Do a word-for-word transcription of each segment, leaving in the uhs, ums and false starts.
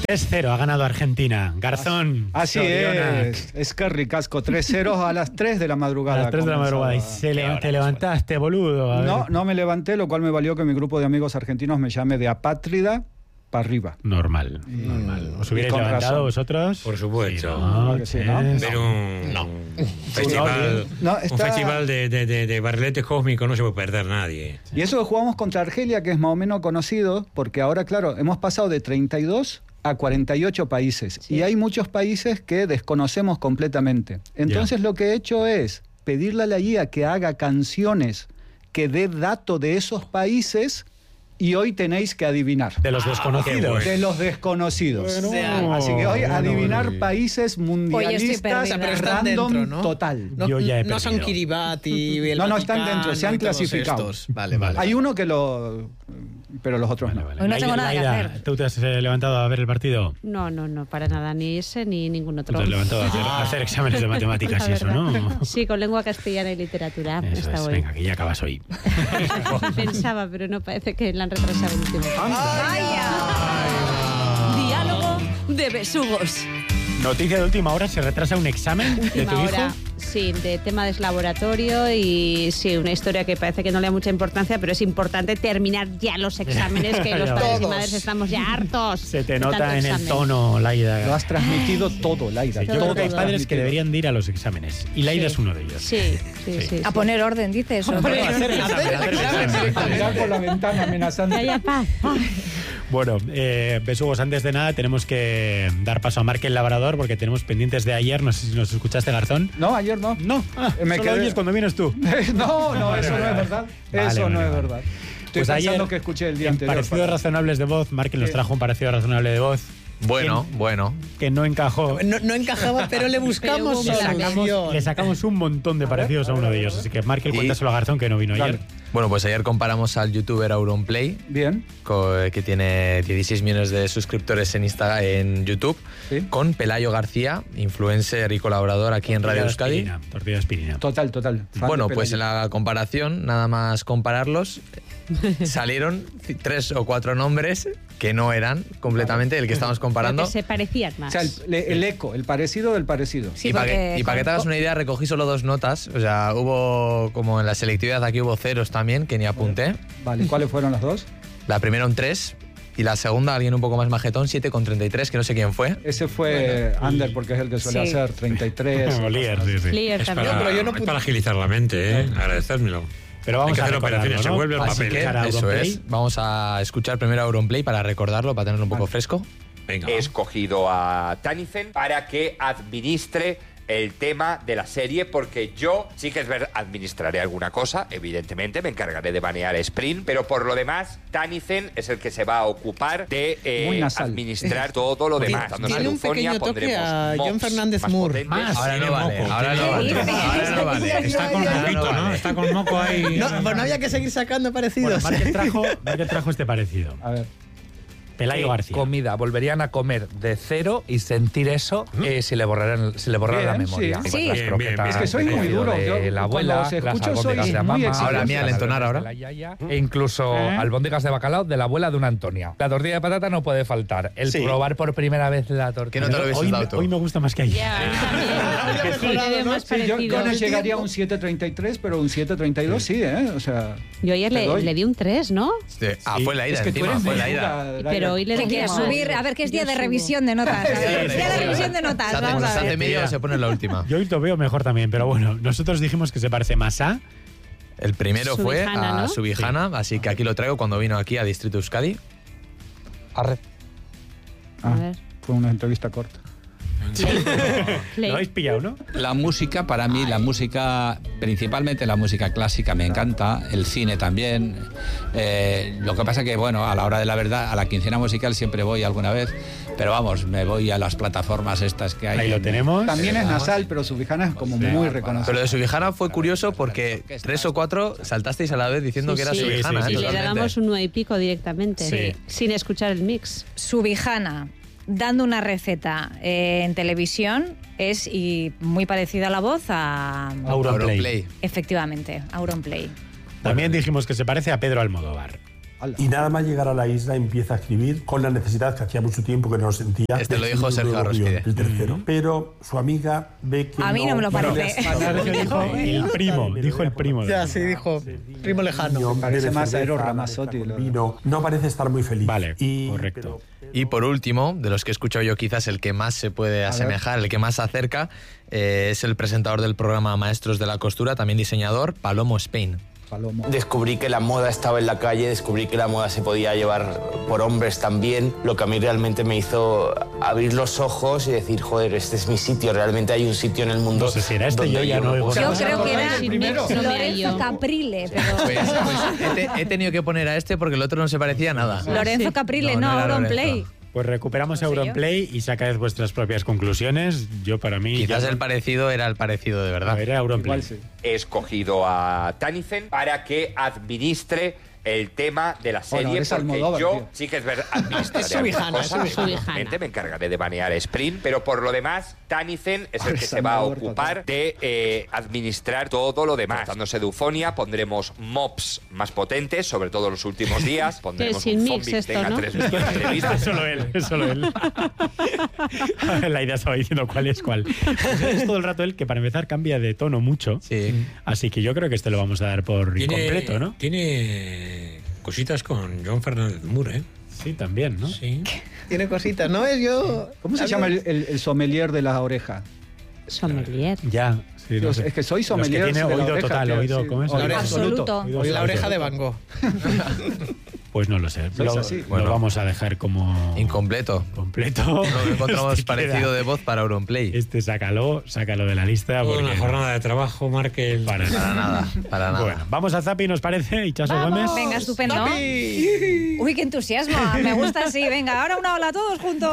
tres cero ha ganado Argentina. Garzón. Así es. Es que ricasco. tres cero a las tres de la madrugada. A las tres de la madrugada. Y se le, te levantaste, boludo. A no, ver. no me levanté, lo cual me valió que mi grupo de amigos argentinos me llame de apátrida para arriba. Normal, normal. ¿Os hubierais levantado razón. vosotros? Por supuesto. Sí, no, que sí, ¿no? Pero un, no. un festival, no, está... un festival de, de, de, de barrilete cósmico no se puede perder nadie. Y eso que jugamos contra Argelia, que es más o menos conocido, porque ahora, claro, hemos pasado de treinta y dos a cuarenta y ocho países. Sí. Y hay muchos países que desconocemos completamente. Entonces, yeah. lo que he hecho es pedirle a la I A que haga canciones que dé dato de esos países. Y hoy tenéis que adivinar. De los desconocidos. Ah, de los desconocidos. Bueno, Así que hoy bueno, adivinar bueno. países mundialistas random dentro, ¿no? total. No, Yo ya he no son Kiribati, el No, no, Vaticano, están dentro, se han clasificado. Vale, vale. Hay uno que lo... pero los otros vale, no. Vale. Hoy no tengo nada Laida, que hacer. ¿tú te has levantado a ver el partido? No, no, no, para nada, ni ese ni ningún otro. Te has levantado a hacer, a hacer exámenes de matemáticas y eso, ¿no? Sí, con lengua castellana y literatura. Eso Está es, bueno. venga, que ya acabas hoy. Pensaba, pero no, parece que la han retrasado el último. ¡Vaya! Diálogo de besugos. Noticia de última hora, ¿se retrasa un examen de Última tu hijo? hora, sí, de tema de laboratorio y sí, una historia que parece que no le da mucha importancia, pero es importante terminar ya los exámenes, que los padres y madres estamos ya hartos. Se te de nota tanto en el examen. tono, Laida. Lo has transmitido todo, Laida. Sí, yo todo, creo que hay todo. padres que deberían de ir a los exámenes. Y Laida Sí. es uno de ellos. Sí, sí, sí. sí, A sí. poner orden, dices. A hombre. hacer examen, hacer examen. Mirar por la ventana amenazando. Que haya paz. Bueno, eh, besugos, antes de nada tenemos que dar paso a Marc el Labrador porque tenemos pendientes de ayer. No sé si nos escuchaste, Garzón. No, ayer no. No, ah, Me solo quedé- oyes cuando vienes tú. no, no, eso no es verdad. Vale, Eso vale, no es vale. verdad. Estoy Pues pensando ayer, que escuché el día en anterior. parecidos para- razonables de voz, Marc nos Sí. trajo un parecido razonable de voz Bueno, bueno. que no encajó. No, no encajaba, pero le buscamos Pero Le hubo sacamos, solución. le sacamos un montón de parecidos a uno de ellos. Así que Marc, Y- cuéntaselo a Garzón que no vino Dale. ayer. Bueno, pues ayer comparamos al youtuber Auronplay, Bien. co- que tiene dieciséis millones de suscriptores en Insta, en YouTube, Sí. con Pelayo García, influencer y colaborador aquí en Radio Euskadi. Aspirina, tortilla de aspirina. Total, total. Fan Bueno, de pues en Pelayo. la comparación, nada más compararlos, salieron c- tres o cuatro nombres que no eran completamente el que estamos Pero comparando. que se parecían O más. sea, el, le- el eco, el parecido del parecido. Sí, y para que, porque y pa' que te hagas una idea, recogí solo dos notas. O sea, hubo, como en la selectividad aquí hubo ceros también, que ni apunté. Vale, ¿cuáles fueron las dos? La primera un tres y la segunda, alguien un poco más majetón, siete con treinta y tres, que no sé quién fue. Ese fue Ander, porque es el que suele Sí. hacer treinta y tres. Olier, sí, sí. Clear Es también. para, pero yo no es pude- para agilizar la mente, ¿eh? Agradecérmelo. Pero vamos Hay que a hacer recordarlo, operaciones, se ¿no? vuelve el Así papel. que, ¿eh? cara, Eso Auronplay. es. Vamos a escuchar primero a Auronplay para recordarlo, para tenerlo un poco fresco. Venga. He escogido a Tanisen para que administre el tema de la serie, porque yo sí que es verdad, administraré alguna cosa, evidentemente, me encargaré de banear a Sprint, pero por lo demás, Tanisen es el que se va a ocupar de eh, Muy nasal. administrar todo lo demás. Dando Tiene un Salufonia, pequeño toque pondremos a John mobs Fernández más Moore. potentes. Más. Ahora no Tiene vale, moco, ahora no tiene vale. moco. Ahora no vale. Está con moquito, ¿no? Está con moco ahí. No, pues no había que seguir sacando Bueno, parecidos. Marc trajo, Marc trajo este parecido. A ver. Pelayo ¿Qué García. comida volverían a comer de cero y sentir eso eh, si le borraran, si le borraran Bien, la memoria? sí. Pues Sí. las Bien, croquetas bien, Es que soy de muy pedido duro. de Yo, la cuando abuela, os las escucho, soy albóndigas de muy Amama, exigente. Ahora a mí al las entonar cremas ahora. de la yaya, e incluso albóndigas de bacalao de la abuela de una Antonia. La tortilla de patata no puede faltar. El Sí. probar por primera vez la tortilla. Que no te lo hubieses Hoy, dado me- tú. hoy me gusta más que ayer. Ya, también. Sí, le veo más Sí, yo, parecido. yo no llegaría a un siete treinta y tres, pero un siete treinta y dos sí, ¿eh? O sea, Yo ayer te le, doy. le di un tres, ¿no? Sí. Ah, Sí. fue la ira es que tú encima, eres fue muy la ira. dura, Laila. Pero hoy le ¿Qué doy quieres más. subir? A ver, que es día Yo de subo. revisión de notas. A ver, es día de revisión de notas. Se hace, Vamos se a hace ver. medio o se pone la última. Yo hoy lo veo mejor también, pero bueno, nosotros dijimos que se parece más a... El primero fue Subijana, a ¿no? Subijana, así que aquí lo traigo cuando vino aquí a Distrito Euskadi. Arre. A Ah, ver. fue una entrevista corta. Play. Lo habéis pillado, ¿no? La música, para mí, la música, principalmente la música clásica, me encanta, el cine también. Eh, lo que pasa que, bueno, a la hora de la verdad, a la quincena musical siempre voy alguna vez, pero vamos, me voy a las plataformas estas que hay. Ahí lo tenemos. También es nasal, pero Subijana es como muy reconocido. Pero lo de Subijana fue curioso porque tres o cuatro saltasteis a la vez diciendo Sí, que era sí. Subijana. Sí, sí, Y ¿eh? le Totalmente. damos un nueve y pico directamente, Sí. sin escuchar el mix. Subijana, dando una receta eh, en televisión, es y muy parecida a la voz a... Auronplay. Auronplay. Efectivamente, Auronplay. También dijimos que se parece a Pedro Almodóvar. Y nada más llegar a la isla empieza a escribir con la necesidad que hacía mucho tiempo que no sentía. Este de lo dijo escribir un Sergio nuevo guión, Arrospide. el tercero. Pero su amiga ve que A mí no me lo parece. Sergio dijo el primo, dijo el primo. Ya, sí, dijo primo lejano. Parece más a Eros Ramazzotti. Vino. No parece estar muy feliz. Vale, y, correcto. Y por último, de los que he escuchado yo, quizás el que más se puede asemejar, el que más se acerca, eh, es el presentador del programa Maestros de la Costura, también diseñador, Palomo Spain. Palomo. Descubrí que la moda estaba en la calle, descubrí que la moda se podía llevar por hombres también, lo que a mí realmente me hizo abrir los ojos y decir, joder, este es mi sitio, realmente hay un sitio en el mundo. No sé si era este, yo ya no oigo. Yo creo que era primero. Lorenzo Caprile, pero... Pues, pues he, te- he tenido que poner a este porque el otro no se parecía a nada. Lorenzo Caprile, No, no, no era Auronplay. Lorenzo. Pues recuperamos No sé Auronplay y sacáis vuestras propias conclusiones. Yo para mí... Quizás ya- el parecido era el parecido de verdad. A ver, era Auronplay. Igual sí. He escogido a Tanifen para que administre el tema de la Bueno, serie, es porque Almodóvar, yo tío. sí que es verdad, administraré Es subijana, algunas es cosas, subijana. evidentemente me encargaré de banear Sprint, pero por lo demás, Tanifen es el que Es se va a Almodóvar ocupar de eh, administrar todo lo demás. Tratándose de Eufonia, pondremos mobs más potentes, sobre todo en los últimos días. Pondremos sin un mix zombie que esto, tenga ¿no? tres millones de Es vistas. solo él, es solo él. La idea estaba diciendo cuál es cuál. Pues es todo el rato él, que para empezar cambia de tono mucho. Sí. Así que yo creo que este lo vamos a dar por Tiene- incompleto, ¿no? Tiene cositas con Joan Fernández Mur, ¿eh? Sí, también, ¿no? Sí. Tiene cositas, ¿no? Es yo... ¿Cómo se a llama ver. el, el- el sommelier de la oreja? Sommelier. Ya. Sí, no Los- sé. es que soy Los sommelier que tiene de la oído oreja, total, que- oído, sí. ¿cómo es? Oído Oído absoluto. Oído Hoy la absoluto. oreja de Van Gogh. Pues no lo sé. Sois Lo, así. lo Bueno. vamos a dejar como Incompleto. completo. No encontramos Este parecido queda- de voz para Auronplay. Este sácalo, sácalo de la lista. Toda Porque una jornada de trabajo, Markel. Para Para nada. nada, para nada. Bueno, vamos a Zapi, ¿nos parece? Y Chaso Gómez. Venga, estupendo. ¡Papi! Uy, qué entusiasmo. Me gusta así. Venga, ahora una ola todos juntos.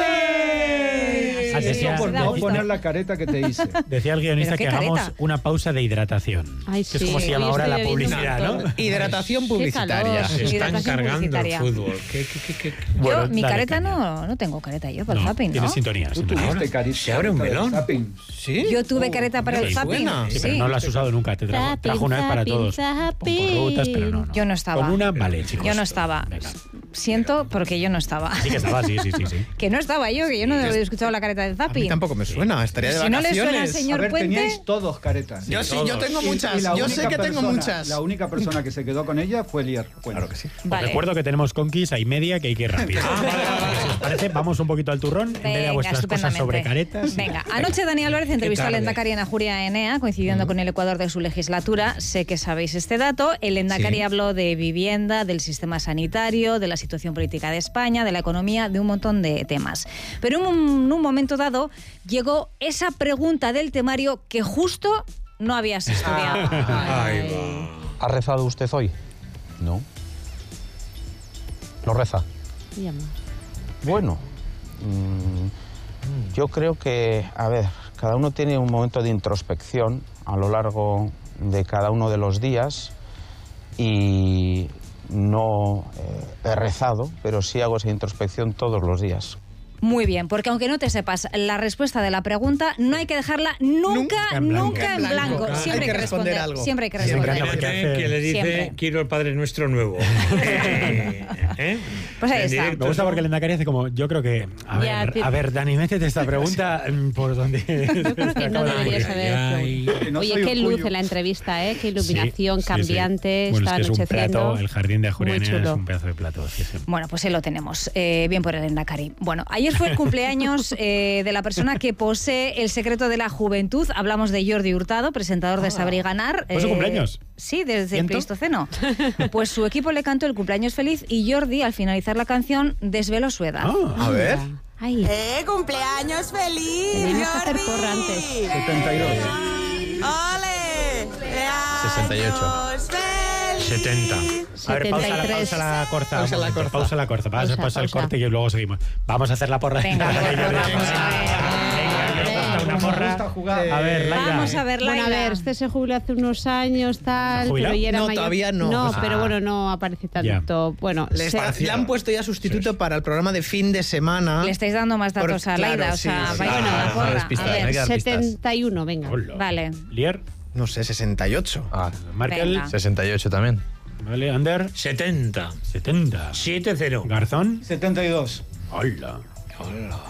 Ah, Sí, decía- sí, Por da no gusto. poner la careta que te hice. Decía el guionista ¿Pero que qué hagamos careta? una pausa de hidratación. Ay, que es sí, como se llama hoy ahora la estoy bebiendo publicidad, un ¿no? montón. Hidratación Qué publicitaria. calor. Se están Hidratación cargando el publicitaria. fútbol. ¿Qué, qué, qué, qué? Yo, Bueno, mi dale careta caña. no, no tengo careta yo para el No, zapping, tiene ¿no? sintonía. Tú sintonía. tuviste carita. Se abre un del melón. zapping. ¿Sí? Yo tuve careta para el Sí. zapping. Buena. Sí, pero no la has usado nunca. Te trajo, Zapping, trajo una vez para zapping, todos. zapping. Con rutas, pero no, no. Yo no estaba. Con una, vale, chicos. Yo no estaba. Venga. Siento porque yo no estaba. Sí que estaba, sí, sí, sí. sí. Que no estaba yo, que yo no había escuchado la careta del A mí zapping. tampoco me suena, estaría de Si no le vacaciones. suena al señor A ver, Puente. teníais todos caretas. Yo sí, yo tengo Y- y muchas. la Yo sé única que tengo persona- muchas. La única persona que se quedó con ella fue Lier. Bueno, claro que sí. Os Vale. recuerdo que tenemos conquis, hay media, que hay que ir rápido. Si os parece, vamos un poquito al turrón en vez de a Venga, vuestras cosas sobre caretas. Venga, anoche Dani Álvarez entrevistó al tarde. Endacari en Ajuria Enea, coincidiendo con el Ecuador de su legislatura. Sé que sabéis este dato. El Endacari Sí. habló de vivienda, del sistema sanitario, de la situación política de España, de la economía, de un montón de temas. Pero en un, en un momento dado llegó esa pregunta del temario que justo no habías estudiado. Ahí va. ¿Ha rezado usted hoy? No. ¿No reza? Llama. Bueno, mm, yo creo que, a ver, cada uno tiene un momento de introspección a lo largo de cada uno de los días y no eh, he rezado, pero sí hago esa introspección todos los días. Muy bien, porque aunque no te sepas la respuesta de la pregunta, no hay que dejarla nunca, Nunca en blanco. nunca en blanco. Nunca. Siempre Hay hay que que responder responder algo. Siempre hay que Siempre responder. hay que Imagínate hacer- que le dice, Siempre. quiero el Padre Nuestro nuevo. ¿Eh? Pues ahí En está. directo, Me gusta ¿no? porque el Endacari hace como, yo creo que, a Ya, ver, te- a ver, Dani, métete esta pregunta mm, por donde... Yo creo que no deberías haber Ay, preguntado. No Oye, soy qué un luz cuyo. en la entrevista, ¿eh? Qué iluminación Sí, sí, sí. cambiante, Bueno, está es que es un anocheciendo. plato, el jardín de Muy Ajuria Enea chulo. es un pedazo de plato. Sí, sí. Bueno, pues ahí lo tenemos. Eh, bien por el Endacari. Bueno, ayer fue el cumpleaños eh, de la persona que posee el secreto de la juventud. Hablamos de Jordi Hurtado, presentador de Saber y Ganar. ¿Fue su cumpleaños? Sí, desde el ¿Siento? Pleistoceno. Pues su equipo le cantó el cumpleaños feliz y Jordi, al finalizar la canción, desveló su edad. Ah, A ver. Ay, ¡Eh, cumpleaños feliz! teníamos que hacer Jordi! porra antes. setenta y dos. ¡Ole! sesenta y ocho. ¡Años feliz! setenta. A ver, pausa la, setenta y tres. pausa la corta. Pausa un la momento, corta. Pausa la corta. Pausa, Pausa, pausa el pausa. corte y luego seguimos. Vamos a hacer la porra. Venga, Venga, pues Jordi. vamos a ver. Venga, que nos falta una Me porra. gusta jugar. A ver, Laila. Vamos a ver, Bueno, a Laila. ver, este se jubiló hace unos años, tal, jubilado? pero ya era No, mayor. todavía no. No, Ah. pero bueno, no aparece tanto. Bueno, Le, se- está- le han puesto ya sustituto para el programa de fin de semana. Le estáis dando más datos Por- a Laila, claro, o sea, sí, vais sí. con la Ah, porra. las pistas, A ver, hay que dar pistas. setenta y uno, venga. Hola. vale. Lier, No sé, sesenta y ocho. Ah, Markel, Venga. sesenta y ocho también. Vale, Ander. setenta. setenta. siete cero. Garzón. setenta y dos. Hola. Hola.